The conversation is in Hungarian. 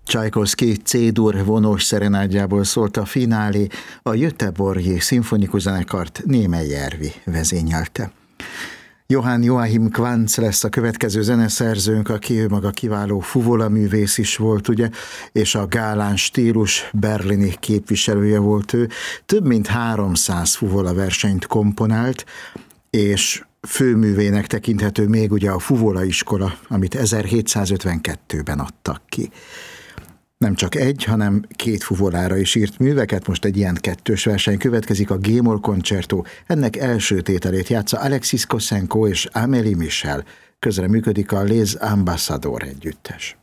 Csajkovszky C-dur vonós szerenádjából szólt a finálé, a Göteborgi Szimfonikus Zenekart Németh Järvi vezényelte. Johann Joachim Quantz lesz a következő zeneszerzőnk, aki ő maga kiváló fuvolaművész is volt, ugye, és a gálán stílus berlini képviselője volt ő. Több mint 300 fuvola versenyt komponált, és főművének tekinthető még ugye a Fuvola iskola, amit 1752-ben adtak ki. Nem csak egy, hanem két fuvolára is írt műveket, most egy ilyen kettős verseny következik, a G-moll koncertó, ennek első tételét játsza Alexis Kossenko és Amélie Michel, közreműködik a Les Ambassadors együttes.